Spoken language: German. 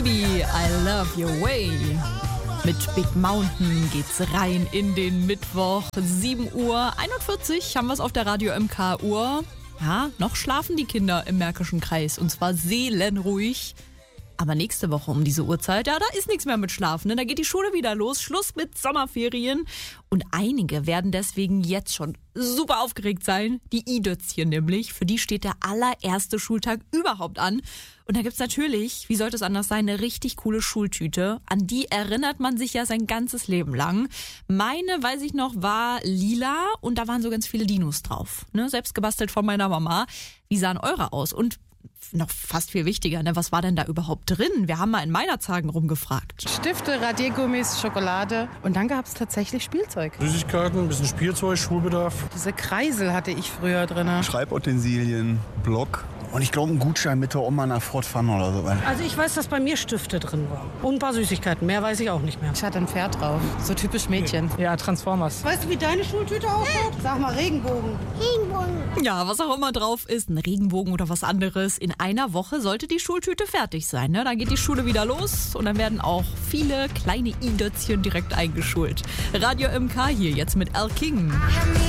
Baby, I love your way. Mit Big Mountain geht's rein in den Mittwoch. 7:41 Uhr haben wir es auf der Radio MK Uhr. Ja, noch schlafen die Kinder im Märkischen Kreis und zwar seelenruhig. Aber nächste Woche um diese Uhrzeit, ja, da ist nichts mehr mit Schlafen. Ne? Da geht die Schule wieder los, Schluss mit Sommerferien. Und einige werden deswegen jetzt schon super aufgeregt sein. Die I-Dötzchen nämlich, für die steht der allererste Schultag überhaupt an. Und da gibt's natürlich, wie sollte es anders sein, eine richtig coole Schultüte. An die erinnert man sich ja sein ganzes Leben lang. Meine, weiß ich noch, war lila und da waren so ganz viele Dinos drauf. Ne? Selbst gebastelt von meiner Mama. Wie sahen eure aus? Und noch fast viel wichtiger, ne? Was war denn da überhaupt drin? Wir haben mal in Meinerzagen rumgefragt. Stifte, Radiergummis, Schokolade und dann gab es tatsächlich Spielzeug. Süßigkeiten, ein bisschen Spielzeug, Schulbedarf. Diese Kreisel hatte ich früher drin. Schreibutensilien, Block. Und ich glaube, ein Gutschein mit der Oma nach Fort Fun oder so. Also ich weiß, dass bei mir Stifte drin waren. Und ein paar Süßigkeiten. Mehr weiß ich auch nicht mehr. Ich hatte ein Pferd drauf. So typisch Mädchen. Ja, Transformers. Weißt du, wie deine Schultüte ausschaut? Sag mal, Regenbogen. Ja, was auch immer drauf ist, ein Regenbogen oder was anderes. In einer Woche sollte die Schultüte fertig sein. Ne? Dann geht die Schule wieder los und dann werden auch viele kleine I-Dötzchen direkt eingeschult. Radio MK hier jetzt mit Al King.